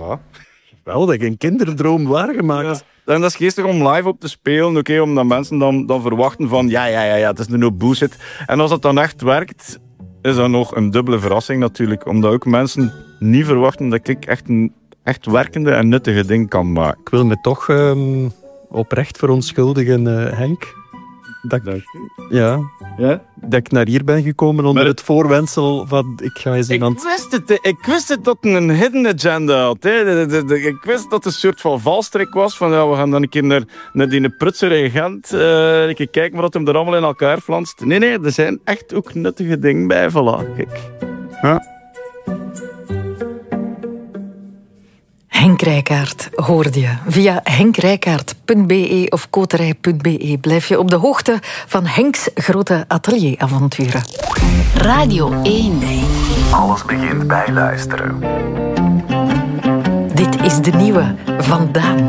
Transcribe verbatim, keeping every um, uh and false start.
Ja. Wel, dat je een kinderdroom waargemaakt. Ja. En dat is geestig om live op te spelen, oké, okay, omdat mensen dan, dan verwachten van ja, ja, ja, ja, het is nu no bullshit. En als dat dan echt werkt, is dat nog een dubbele verrassing natuurlijk, omdat ook mensen niet verwachten dat ik echt een echt werkende en nuttige ding kan maken. Ik wil me toch um, oprecht verontschuldigen, uh, Henk. Dat ik, ja, ja? dat ik naar hier ben gekomen onder het... het voorwendsel van... Ik ga eens iemand... Ik wist het, ik wist het dat het een hidden agenda had. Hè. Ik wist dat het een soort van valstrik was. Van, ja, we gaan dan een keer naar, naar die prutser in Gent. Uh, een keer kijken wat hem er allemaal in elkaar flanst. Nee, nee, er zijn echt ook nuttige dingen bij. Voilà, kijk. Ja. Henk Rijkaard hoorde je. Via henkrijkaard punt b e of koterij punt b e blijf je op de hoogte van Henks grote atelieravonturen. Radio één. Alles begint bij luisteren. Dit is de nieuwe Van Daan.